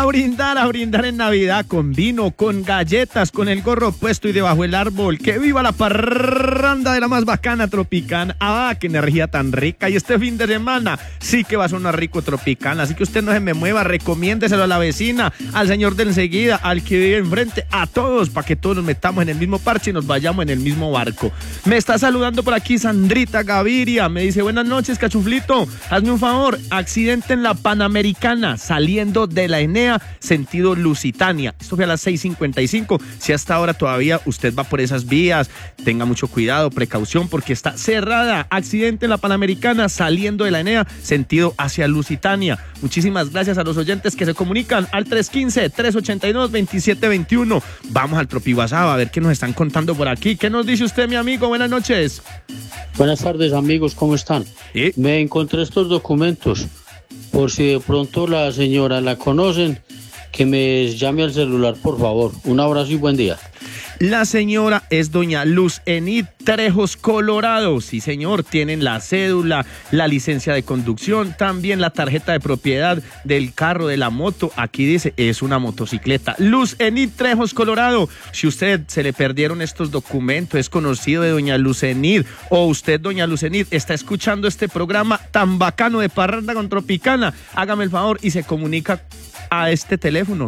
a brindar en Navidad con vino, con galletas, con el gorro puesto y debajo del árbol. ¡Que viva la parranda de la más bacana Tropicana! ¡Ah, qué energía tan rica! Y este fin de semana sí que va a sonar rico Tropicana, así que usted no se me mueva, recomiéndeselo a la vecina, al señor de enseguida, al que vive enfrente, a todos, para que todos nos metamos en el mismo parche y nos vayamos en el mismo barco. Me está saludando por aquí Sandrita Gaviria, me dice: buenas noches, cachuflito, hazme un favor, accidente en la Panamericana, saliendo de la Enea, sentido Lusitania. Esto fue a las 6:55. Si hasta ahora todavía usted va por esas vías, tenga mucho cuidado, precaución, porque está cerrada. Accidente en la Panamericana, saliendo de la Enea, sentido hacia Lusitania. Muchísimas gracias a los oyentes que se comunican al 315-382-2721. Vamos al Tropi WhatsApp a ver qué nos están contando por aquí. ¿Qué nos dice usted, mi amigo? Buenas noches. Buenas tardes, amigos, ¿cómo están? ¿Sí? Me encontré estos documentos, por si de pronto la señora la conocen, que me llame al celular, por favor. Un abrazo y buen día. La señora es doña Luz Enid Trejos Colorado. Sí, señor, tienen la cédula, la licencia de conducción, también la tarjeta de propiedad del carro, de la moto. Aquí dice, es una motocicleta. Luz Enid Trejos Colorado. Si usted se le perdieron estos documentos, es conocido de doña Luz Enid, o usted, doña Luz Enid, está escuchando este programa tan bacano de Parranda con Tropicana, hágame el favor y se comunica a este teléfono,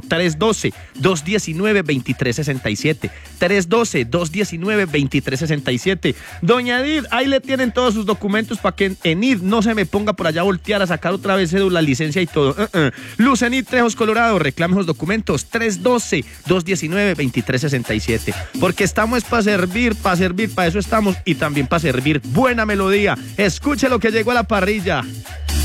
312-219-2367. 312-219-2367. Doña Edith, ahí le tienen todos sus documentos para que Enid no se me ponga por allá a voltear a sacar otra vez cédula, licencia y todo. Luz Enid Trejos Colorado, reclame los documentos, 312-219-2367. Porque estamos para servir, para eso estamos, y también para servir buena melodía. Escuche lo que llegó a la parrilla.